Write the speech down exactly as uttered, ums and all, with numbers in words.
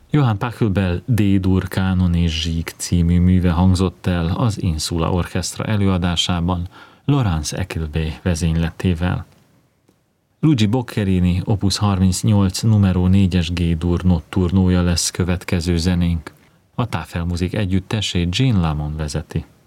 Johann Pachelbel D-dur kánon és zsík című műve hangzott el az Insula Orchestra előadásában Laurence Eckelby vezényletével. Luigi Boccherini opus harmincnyolc numero négyes G-dur notturnója lesz következő zenénk. A Tafelmusik együttesét Gene Lamont vezeti.